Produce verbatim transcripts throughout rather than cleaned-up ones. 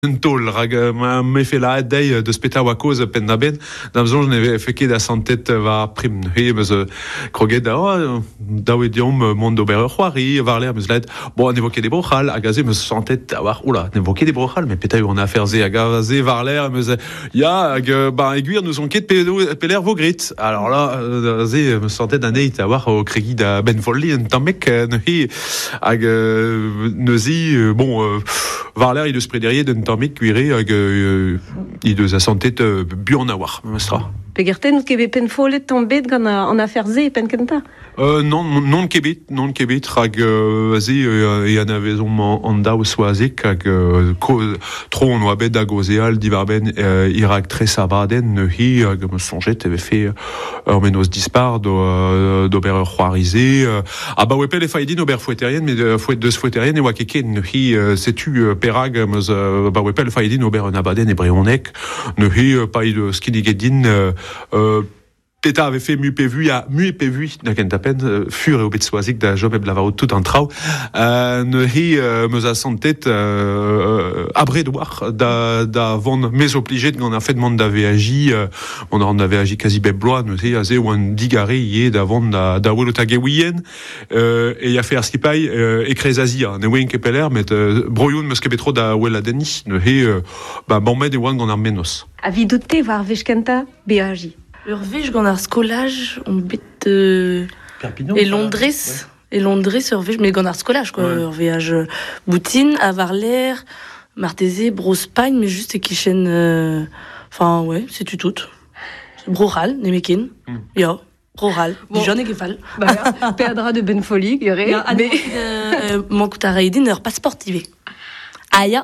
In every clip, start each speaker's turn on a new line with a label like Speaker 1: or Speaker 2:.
Speaker 1: Un tol, rag me fait la day de speta wakoz pen da ben, da besoin je n'avais fait que da santet va prim he me kroget da da wedium monde ober khoari varler me sled bon on évoquait des brochal agazé me santet avoir oula on évoquait des brochal mais peut-être on a affaire zé agazé varler me ya ba aiguire nous sont quête peler vos grit alors là zé me sentait d'un date avoir au crédit da ben folly un tamek ne ag nezi bon varler il se prédérier d'un tamek cuiré ag il de sa santé bien avoir mestra
Speaker 2: Pegerten ou kebe pen folet tombet gant an afer ze pen kenta?
Speaker 1: Euh, non, non kebit, non kebit, rag azi e an avezom an daou soazek hag tro on oa bet da gozeal divarben irak tre sabaden ne hi hag me sonjet eve fe ur menos dispar d'ober ur c'hoarize a ba wepel e faedin ober fouetterien mais fouet deus fouetterien e oa keken ne hi setu perag meus ba wepel faedin ober un abaden e breonek ne hi paï de skinigedin Euh, Peta avait fait mu pévu à mu pévu na kent apen fur et obet soazik da job e blavaro tout en trau euh, ne hi euh, meus a santet euh, abre douar da da von mes obligé gant a fait demande da V A J euh, on a V A J quasi beb bloa ne hi aze ou un digare yé da von da da welo tagewien euh, et ya faire skipai euh, e krezazia ne wen kepeler met euh, broyoun meus kebetro da wela deni ne hi euh, ba bommed e wan gant ar menos
Speaker 2: A vidoute war vechkenta B A J.
Speaker 3: Ur vech gant ar skolaj, on bet euh, et Londres, ouais. Et Londres ur vech, mais gant ar skolaj, quoi, ouais. Ur vech boutine, a Varler, Marteze, Brospagne, mais juste et kichen, enfin, euh, ouais, c'est tu tout. Broral, nemekin, mm. Ya, Broral, bon. Dijon et Gefal.
Speaker 2: Bah, perdra de ben folie, yore, mais...
Speaker 3: Euh, mon coup d'arraïdine, ur passeport ivé. Ah ya.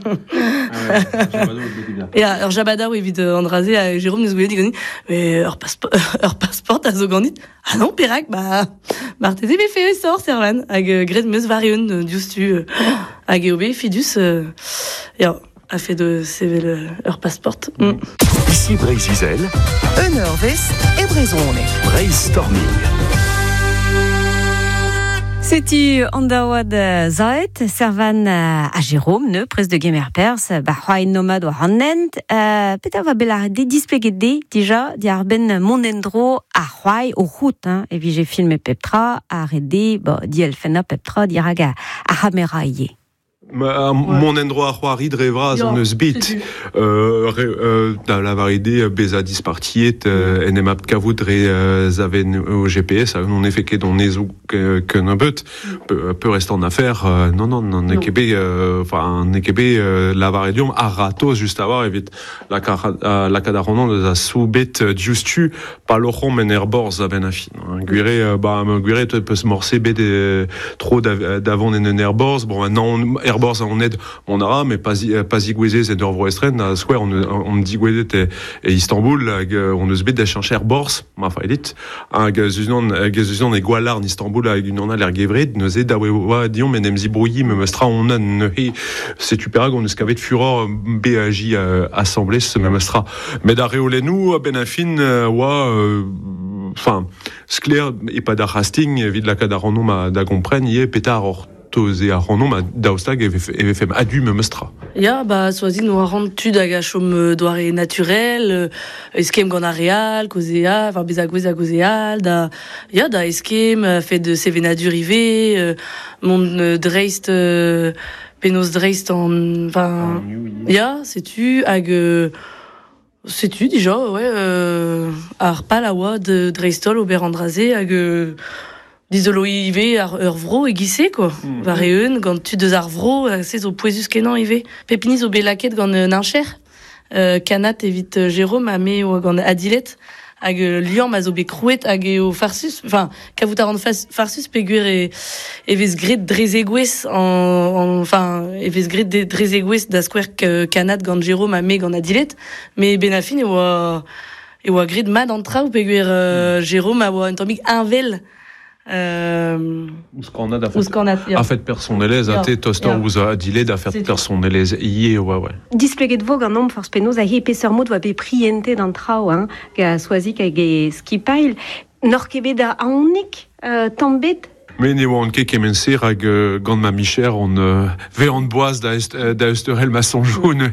Speaker 3: Et alors Jabada oui vite Andraze à Jérôme nous voulait dire mais leur passeport leur passeport à Zogandit. Ah non Pirac bah Marteze mais fait sort servan avec Gred meus varion justu avec Obé Fidus ya a fait de C V leur passeport.
Speaker 4: Ici Brésil,
Speaker 5: un heure vest et Brezone.
Speaker 4: Brainstorming.
Speaker 6: C'était Andawad Zaet, servan à Jérôme, ne, pres de Gemer Pers, bah, Hwaï nomade ou Hannent, euh, peut-être va belar des displegede, déjà, diarben monendro à Hwaï au route, hein, et puis j'ai filmé Peptra, à Redé, bah, di Elfena Peptra, diraga, à Hameraye.
Speaker 1: Ma, mon endroit à Roari drevra en eus bit euh, euh, da la varide beza dispartiet euh, en emap kavout re zaven au G P S on est fait que dans nezou que que ne but peut peut rester en affaire euh, non non non nekebe enfin nekebe la varidium a rato juste avoir évite la la cadaronon de la soubet justu pas l'oron menerbor zaven afin guiré bah guiré peut se morcer b trop d'avant en nerbors bon non Bors on aide on aura mais pas pas igouezé c'est d'Orvrestren à Square on on dit Gouezet et, et Istanbul on se bet d'achancher Bors ma faidit un gazunon gazunon et Gwalar Istanbul avec une on a l'air gevred nous aide à dion mais nem zibrouilli me mestra on a c'est super on se de fureur B A J assemblée ce même mestra mais d'aréolenu benafin wa enfin sclair et pas d'arrasting vide la cadaronom ma da comprenne y est pétard et à Ronom à Daustag et fait adu me mestra.
Speaker 3: Ya bah soisi nous rend tu daga chom doare naturel eskem gant areal kozea enfin bezagouez a gozeal da ya da eskem fait de C V nadur ivé mon dreist penos dreist en enfin ya c'est tu hag c'est tu déjà ouais euh, ar palawa de dreistol ober Andraze hag Disolo ivé ar ur vro e gise quoi. Mm. Va reun gant tu deus ar vro c'est au poesus kenan ivé. Pepiniz o belaket gant euh, nancher. Euh, kanat evit euh, Jérôme a me o gant adilet hag euh, liam a zo be krouet hag e o farsus enfin kavout a rand farsus peguer e evez gret drezegouez en enfin evez gret drezegouez da square kanat gant Jérôme a me gant adilet mais benafin e oa e oa gret mad antra ou peguer euh, Jérôme a oa un tamik invel
Speaker 1: Euh, ou ce qu'on a
Speaker 3: d'affaires
Speaker 1: fait personnelles à tes toaster ou à dilé d'affaires personnelles y ouais ouais
Speaker 2: displégué de vogue un nombre force penos a hi épaisseur mot doit be priente dans trao hein qu'a choisi qu'a ge skipail norkebeda a unique tambet
Speaker 1: Mais ne oan ket kemenser hag gant ma micher on ve an boaz da esterel ma son jaune